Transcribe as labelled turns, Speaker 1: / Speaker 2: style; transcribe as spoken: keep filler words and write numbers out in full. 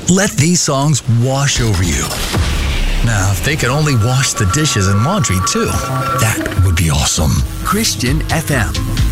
Speaker 1: Let these songs wash over you. Now, if they could only wash the dishes and laundry too, that would be awesome. Christian F M.